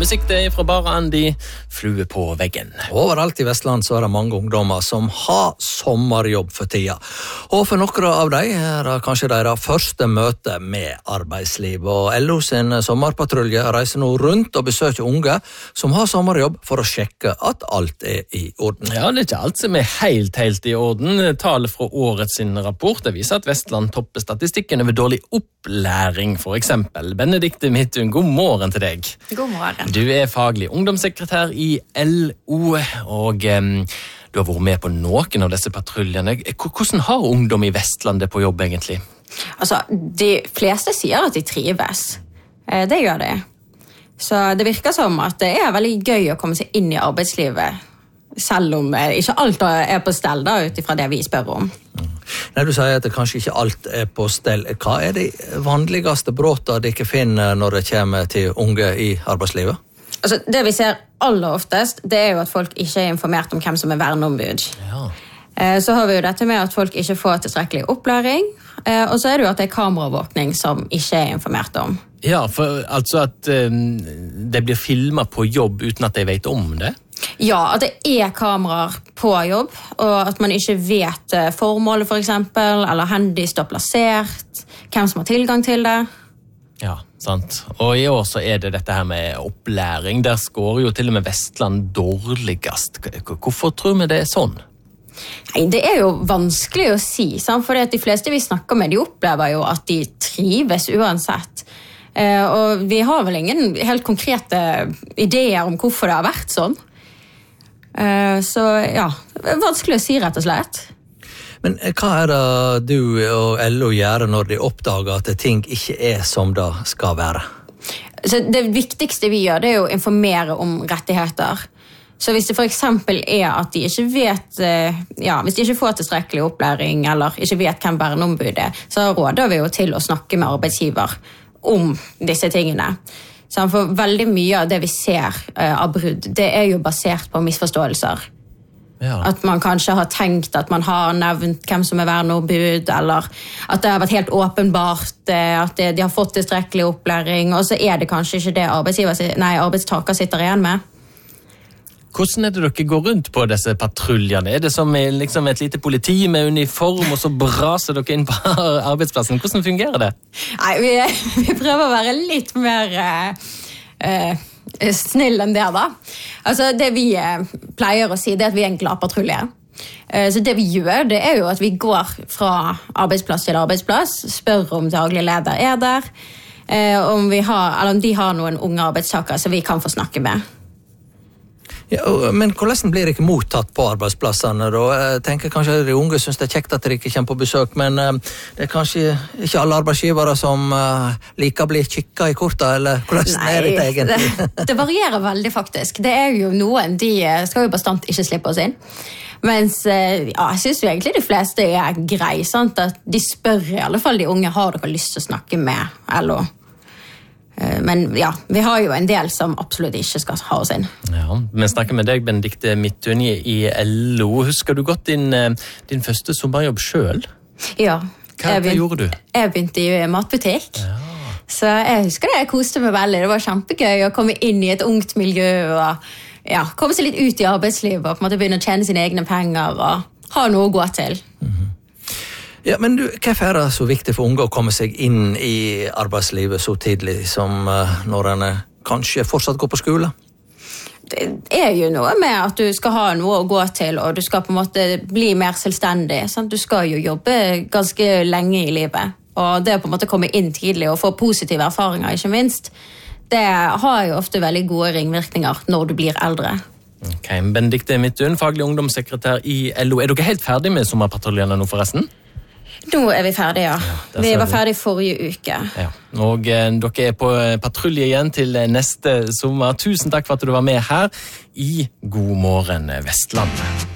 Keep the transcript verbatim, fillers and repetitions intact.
musikk det er fra Bare Andy, Flue på veggen. Overalt i Vestland så er det mange ungdommer som har sommerjobb for tida. Og for noen av dem er det kanskje deres første møte med arbeidsliv. Og L O sin sommerpatrulje reiser nå rundt og besøker unge som har sommerjobb for å sjekke at alt er i orden. Ja, det er ikke alt som er helt, helt i orden. Tallet fra årets sin rapport det viser at Vestland topper statistikken over dårlig opplæring, for eksempel. Benedikte Midthun, god morgen til deg. God morgen. Du er faglig ungdomssekretær i L O, og um, du har vært med på noen av disse patruljene. Hvordan har ungdom i Vestlandet på jobb egentlig? Altså, de fleste sier at de trives. Det gjør de. Så det virker som at det er veldig gøy å komme seg inn i arbeidslivet, selv om ikke alt er på stell da, utifra det vi spør om. Når du sier at det kanskje ikke alt er på stell, hva er de vanligste bråta de ikke finner når det kommer til unge i arbeidslivet? Altså, det vi ser aller oftest, det er jo at folk ikke er informert om hvem som er verneombud. Ja. Så har vi jo dette med at folk ikke får tilstrekkelig opplæring, og så er det jo at det er kameraovervåkning som ikke er informert om. Ja, for altså at um, det blir filmet på jobb uten at de vet om det? Ja, at det er kameraer på jobb, og at man ikke vet formålet for eksempel, eller hvor de står plassert, hvem som har tilgang til det. Ja, sant. Og i år så er det dette her med opplæring. Der skårer jo til og med Vestland dårligst. Hvorfor tror vi det er sånn? Nei, det er jo vanskelig å si, sant? For de fleste vi snakker med, de opplever jo at de trives uansett. Eh, og vi har vel ingen helt konkrete ideer om hvorfor det har vært sånn. Eh, så ja, det er vanskelig å si rett og slett. Men hva er det du og L O gjør når de oppdager at ting ikke er som det skal være? Så det viktigste vi gjør, det er jo å informere om rettigheter. Så hvis det for eksempel er at de ikke vet, ja, hvis de ikke får tilstrekkelig opplæring, eller ikke vet hvem verneombud er, så råder vi jo til å snakke med arbeidsgiver om disse tingene. Så for veldig mye av det vi ser av brudd, det er jo basert på misforståelser. Ja. At man kanskje har tenkt at man har nevnt hvem som er verneombud, eller at det har vært helt åpenbart at de har fått tilstrekkelig opplæring, og så er det kanskje ikke det arbeidsgiver, nei, arbeidstaker sitter igjen med. Hvordan er det dere går rundt på disse patruljene? Er det som liksom et lite politi med uniform, og så braser dere inn på arbeidsplassen? Hvordan fungerer det? Nei, vi, vi prøver å være litt mer uh, uh, snill enn det da. Altså, det vi uh, pleier å si, det er at vi er en glad patrulje. Uh, så det vi gjør, det er jo at vi går fra arbeidsplass til arbeidsplass, spør om daglig leder er der, uh, om, vi har, eller om de har noen unge arbeidstakere som vi kan få snakke med. Ja, men hvordan blir det ikke mottatt på arbeidsplassene da? Jeg tenker kanskje at de unge synes det er kjekt at de ikke kommer på besøk, men det er kanskje ikke alle arbeidsgivere som liker å bli kikket i korta, eller hvordan Nei, er det egentlig? Det, det varierer veldig faktisk. Det er jo noen, de skal jo bestandt ikke slippe oss inn. Mens ja, jeg synes jo egentlig de fleste er grei, sant? At de spør i alle fall de unge, har dere lyst til å snakke med L O? Men ja, vi har jo en del som absolutt ikke skal ha oss inn. Ja, vi snakker med deg, Benedikte Midthun i L O. Husker du godt din, din første sommerjobb selv? Ja. Hva, hva gjorde du? Jeg begynte i matbutikk. Ja. Så jeg husker det, jeg koste meg veldig. Det var kjempegøy å komme inn i et ungt miljø og ja, komme seg litt ut i arbeidslivet og på en måte begynne å tjene sine egne penger og ha noe å gå til. Mhm. Ja, men du, hvorfor er det så viktig for unge å komme seg inn i arbeidslivet så tidlig som uh, når en kanskje fortsatt går på skole? Det er jo noe med at du skal ha noe å gå til, og du skal på en måte bli mer selvstendig. Sant? Du skal jo jobbe ganske lenge i livet, og det å på en måte komme inn tidlig og få positive erfaringer, ikke minst, det har jo ofte veldig gode ringvirkninger når du blir eldre. Ok, Benedikte Midthun, faglig ungdomssekretær i L O. Er dere helt ferdig med sommerpatruljene nå forresten? Nå er vi ferdige, ja. ja vi var ferdige forrige uke. Ja. Og eh, dere er på patrulje igjen til neste sommer. Tusen takk for at du var med her i God morgen Vestland.